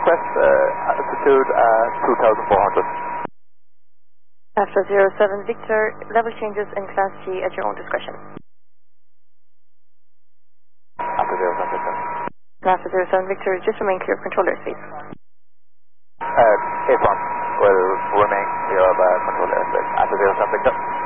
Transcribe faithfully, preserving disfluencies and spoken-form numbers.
request uh, altitude uh, two thousand four hundred. After zero seven Victor, level changes in Class G at your own discretion. After zero seven Victor. After zero seven Victor, just remain clear of control airspace. Uh, A one will remain clear of uh, control airspace. After zero seven Victor.